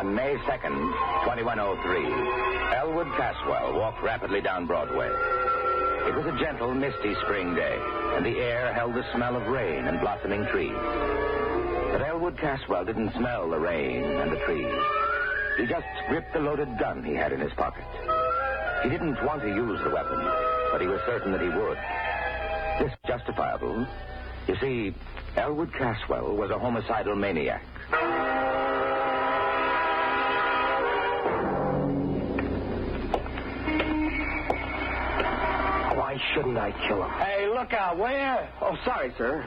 On May 2nd, 2103, Elwood Caswell walked rapidly down Broadway. It was a gentle, misty spring day, and the air held the smell of rain and blossoming trees. But Elwood Caswell didn't smell the rain and the trees. He just gripped the loaded gun he had in his pocket. He didn't want to use the weapon, but he was certain that he would. This justifiable. You see, Elwood Caswell was a homicidal maniac. Why shouldn't I kill him? Hey, look out, will you? Oh, sorry, sir.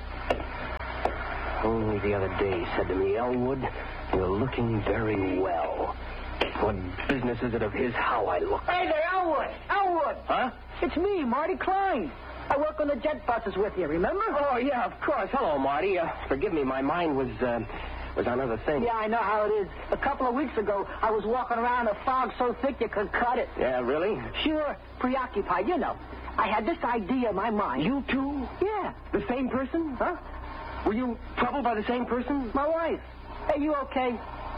Only the other day he said to me, Elwood, you're looking very well. What business is it of his how I look? Hey there, Elwood! Elwood! Huh? It's me, Marty Klein. I work on the jet buses with you, remember? Oh, yeah, of course. Hello, Marty. Forgive me, my mind was on other things. Yeah, I know how it is. A couple of weeks ago, I was walking around in a fog so thick you could cut it. Yeah, really? Sure, preoccupied, you know. I had this idea in my mind. You too? Yeah. The same person? Huh? Were you troubled by the same person? My wife. Hey, you okay?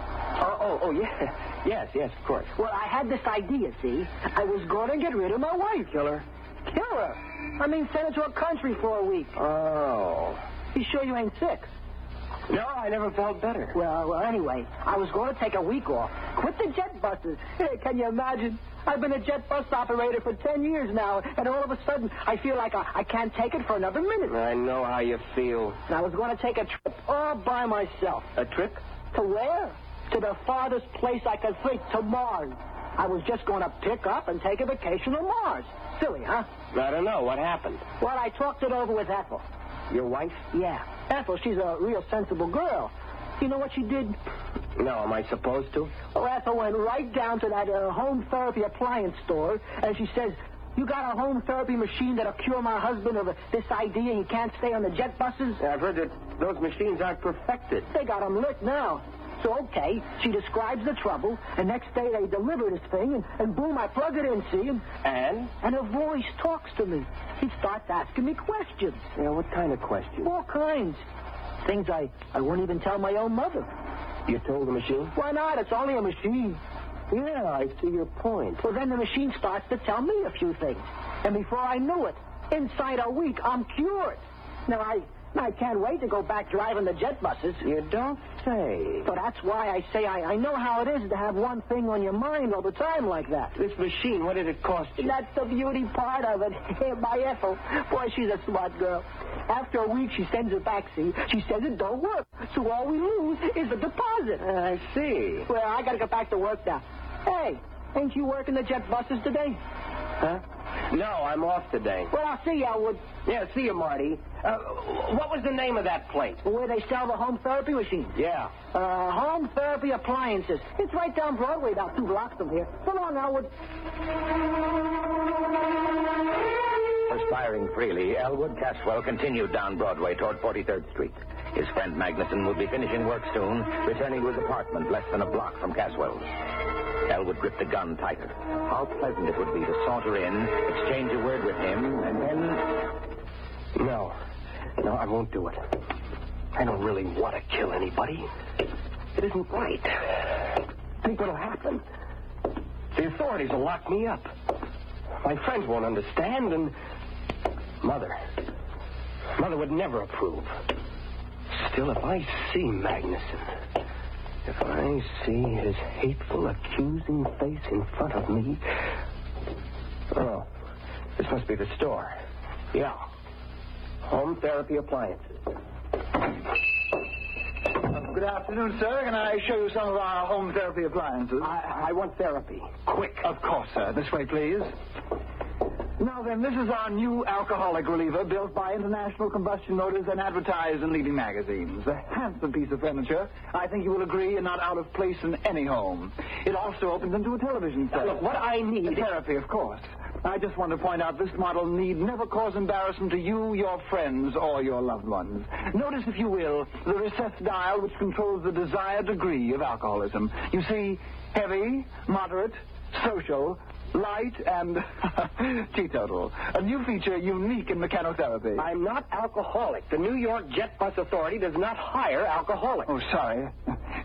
Oh, yeah. Yes, of course. Well, I had this idea, see? I was going to get rid of my wife. Kill her? Kill her? I mean, send her to a country for a week. Oh. You sure you ain't sick? No, I never felt better. Well, anyway, I was going to take a week off. Quit the jet buses. Hey, can you imagine? I've been a jet bus operator for 10 years now, and all of a sudden, I feel like I can't take it for another minute. I know how you feel. And I was going to take a trip all by myself. A trip? To where? To the farthest place I could think, to Mars. I was just going to pick up and take a vacation on Mars. Silly, huh? I don't know. What happened? Well, I talked it over with Ethel. Your wife? Yeah. Ethel, she's a real sensible girl. You know what she did? No, am I supposed to? Oh, Ethel went right down to that home therapy appliance store, and she says, you got a home therapy machine that'll cure my husband of this idea he can't stay on the jet buses? Yeah, I've heard that those machines aren't perfected. They got him lit now. So, okay, she describes the trouble, and next day they deliver this thing, and boom, I plug it in, see? And a voice talks to me. He starts asking me questions. Yeah, what kind of questions? All kinds. Things I wouldn't even tell my own mother. You told the machine? Why not? It's only a machine. Yeah, I see your point. Well, then the machine starts to tell me a few things. And before I knew it, inside a week, I'm cured. Now, I can't wait to go back driving the jet buses. You don't say. So that's why I say I know how it is to have one thing on your mind all the time like that. This machine, what did it cost you? That's the beauty part of it. My Ethel. Boy, she's a smart girl. After a week, she sends it back, see? She says it don't work. So all we lose is the deposit. I see. Well, I got to get back to work now. Hey, ain't you working the jet buses today? Huh? No, I'm off today. Well, I'll see you, Elwood. Yeah, see you, Marty. What was the name of that place? Where they sell the home therapy machines. Yeah. Home therapy appliances. It's right down Broadway, about 2 blocks from here. So long, Elwood. Perspiring freely, Elwood Caswell continued down Broadway toward 43rd Street. His friend Magnuson would be finishing work soon, returning to his apartment less than a block from Caswell's. Elwood gripped the gun tighter. How pleasant it would be to saunter in, exchange a word with him, and then... No, I won't do it. I don't really want to kill anybody. It isn't right. Think what'll happen. The authorities will lock me up. My friends won't understand, and... Mother would never approve. Still, if I see Magnuson... If I see his hateful, accusing face in front of me... Oh, this must be the store. Yeah. Home therapy appliances. Good afternoon, sir. Can I show you some of our home therapy appliances? I want therapy. Quick. Of course, sir. This way, please. Now then, this is our new alcoholic reliever built by International Combustion Motors and advertised in leading magazines. A handsome piece of furniture. I think you will agree and not out of place in any home. It also opens into a television set. Look, what I need... Therapy, of course. I just want to point out this model need never cause embarrassment to you, your friends, or your loved ones. Notice, if you will, the recessed dial which controls the desired degree of alcoholism. You see, heavy, moderate, social, light, and teetotal. A new feature unique in mechanotherapy. I'm not alcoholic. The New York Jet Bus Authority does not hire alcoholics. Oh, sorry.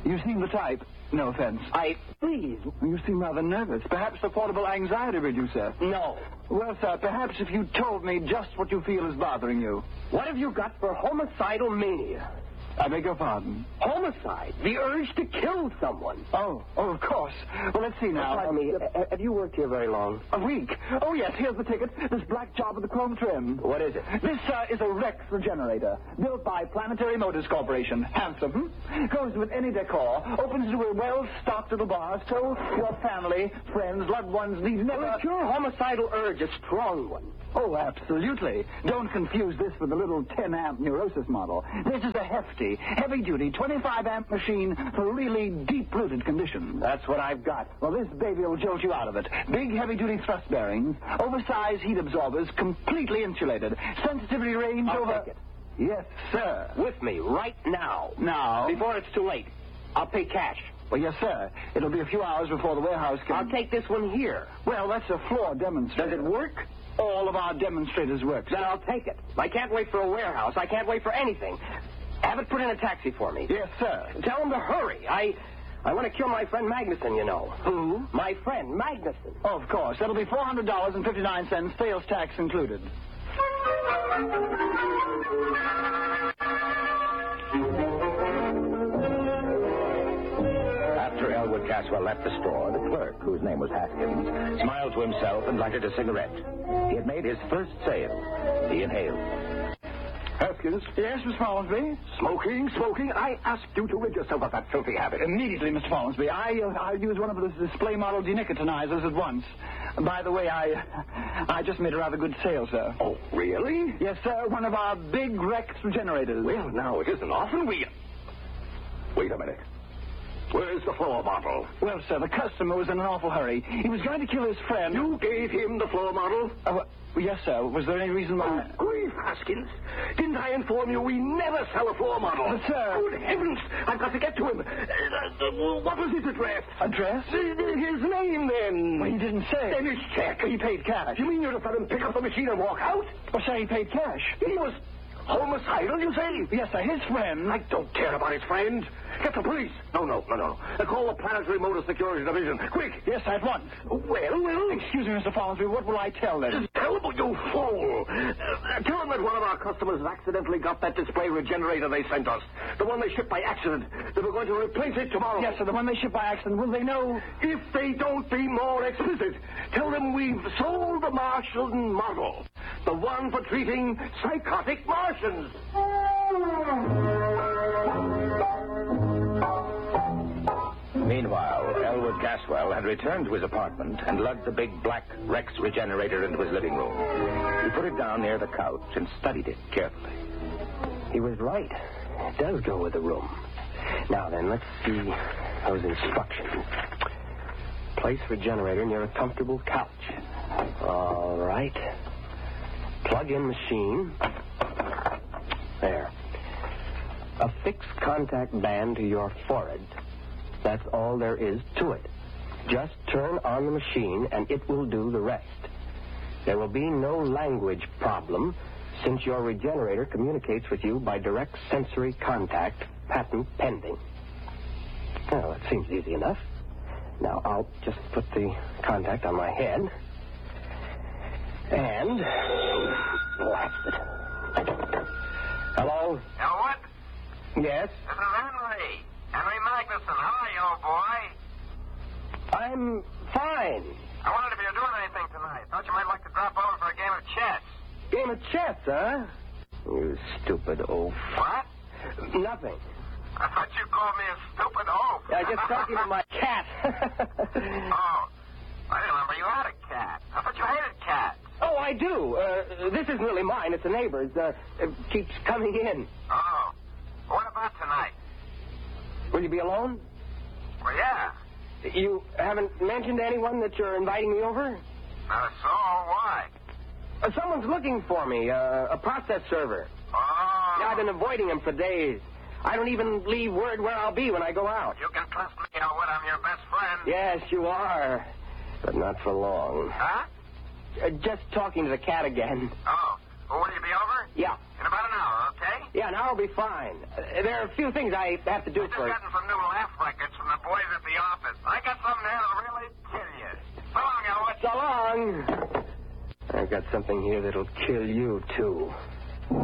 You seem the type. No offense. Please. You seem rather nervous. Perhaps a portable anxiety reducer. No. Well, sir, perhaps if you told me just what you feel is bothering you. What have you got for homicidal mania? I beg your pardon. Homicide? The urge to kill someone. Oh, of course. Well, let's see now. Tell me, have you worked here very long? A week. Oh, yes, here's the ticket. This black job with the chrome trim. What is it? This is a Rex regenerator, built by Planetary Motors Corporation. Handsome. Goes with any decor. Opens to a well-stocked little bar, so your family, friends, loved ones need never... Well, is your homicidal urge a strong one? Oh, absolutely. Don't confuse this with the little 10-amp Neurosis model. This is a hefty, heavy-duty 25-amp machine for really deep-rooted conditions. That's what I've got. Well, this baby will jolt you out of it. Big, heavy-duty thrust bearings, oversized heat absorbers, completely insulated. Sensitivity range I'll over... take it. Yes, sir. With me right now. Now? Before it's too late. I'll pay cash. Well, yes, sir. It'll be a few hours before the warehouse can... I'll take this one here. Well, that's a floor demonstrator. Does it work? All of our demonstrators work. Then I'll take it. I can't wait for a warehouse. I can't wait for anything. Have it put in a taxi for me. Yes, sir. Tell him to hurry. I want to kill my friend Magnuson, you know. Who? My friend Magnuson. Oh, of course. That'll be $400.59, sales tax included. After Elwood Caswell left the store, the clerk, whose name was Haskins, smiled to himself and lighted a cigarette. He had made his first sale. He inhaled. Haskins? Yes, Miss Follansby? Smoking. I asked you to rid yourself of that filthy habit. Immediately, Mr. Follansby. I'll use one of the display model denicotinizers at once. By the way, I just made a rather good sale, sir. Oh, really? Yes, sir. One of our big Rex regenerators. Well, now, it isn't often we... Wait a minute. Where's the floor model? Well, sir, the customer was in an awful hurry. He was going to kill his friend. You gave him the floor model? Yes, sir. Was there any reason why... Oh, grief, Haskins. Didn't I inform you we never sell a floor model? But, sir... Good heavens! I've got to get to him. What was his address? Address? His name, then. Well, he didn't say. Then his check. He paid cash. You mean you'd have let him pick up the machine and walk out? Well, sir, he paid cash. He was homicidal, you say? Yes, sir. His friend... I don't care about his friend. Get the police. No. Call the Planetary Motor Security Division. Quick. Yes, at once. Well. Excuse me, Mr. Follansby. What will I tell them? Tell them, you fool. Tell them that one of our customers accidentally got that display regenerator they sent us. The one they shipped by accident. They were going to replace it tomorrow. Yes, sir. The one they shipped by accident. Will they know? If they don't be more explicit, tell them we've sold the Martian model. The one for treating psychotic Martians. Meanwhile, Elwood Caswell had returned to his apartment and lugged the big black Rex regenerator into his living room. He put it down near the couch and studied it carefully. He was right. It does go with the room. Now then, let's see those instructions. Place regenerator near a comfortable couch. All right. Plug in machine. There. Affix contact band to your forehead. That's all there is to it. Just turn on the machine and it will do the rest. There will be no language problem since your regenerator communicates with you by direct sensory contact, patent pending. Well, that seems easy enough. Now, I'll just put the contact on my head. And... blast it. Hello? Elwood? Yes? This is Henry. Henry Magnuson. How are you, old boy? I'm fine. I wondered if you were doing anything tonight. Thought you might like to drop over for a game of chess. Game of chess, huh? You stupid oaf. What? Nothing. I thought you called me a stupid oaf. I just talking to my cat. Oh. I didn't remember you had a cat. I thought you hated cats. Oh, I do. This isn't really mine. It's a neighbor's. It keeps coming in. Oh. What about tonight? Will you be alone? Well, yeah. You haven't mentioned to anyone that you're inviting me over? So, why? Someone's looking for me, a process server. Oh. Yeah, I've been avoiding him for days. I don't even leave word where I'll be when I go out. You can trust me, Elwood. I'm your best friend. Yes, you are. But not for long. Huh? Just talking to the cat again. Oh. Well, will you be over? Yeah. In about an hour, okay? Yeah, an hour will be fine. There are a few things I have to do I just first. gotten some new laugh along. I've got something here that'll kill you, too.